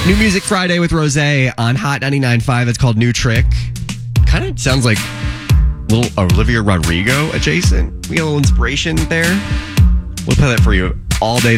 New Music Friday with Rose on Hot 99.5. It's called New Trick. Kind of sounds like a little Olivia Rodrigo adjacent. We got a little inspiration there. We'll play that for you all day